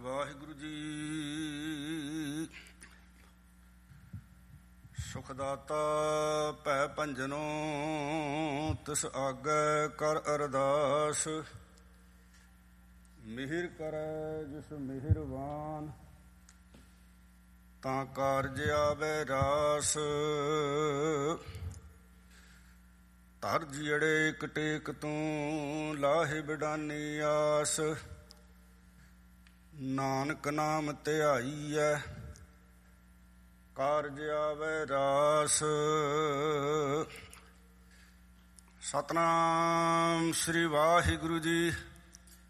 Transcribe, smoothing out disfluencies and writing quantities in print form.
ਵਾਹਿਗੁਰੂ ਜੀ। ਸੁਖ ਦਾਤਾ ਭੈ ਭੰਜਨੋ ਤਿਸ ਆਗੈ ਕਰ ਅਰਦਾਸ। ਮਿਹਰ ਕਰੈ ਜਿਸ ਮਿਹਰਬਾਨ ਤਾਂ ਕਾਰਜ ਆਵੈ ਰਾਸ। ਧਰ ਜਿਹੜੇ ਇਕ ਟੇਕ ਤੂੰ ਲਾਹੇ ਬਿਡਾਨੀ ਆਸ। ਨਾਨਕ ਨਾਮ ਧਿਆਈਐ ਕਾਰਜ ਆਵੈ ਰਾਸ। ਸਤਿਨਾਮ ਸ੍ਰੀ ਵਾਹਿਗੁਰੂ ਜੀ।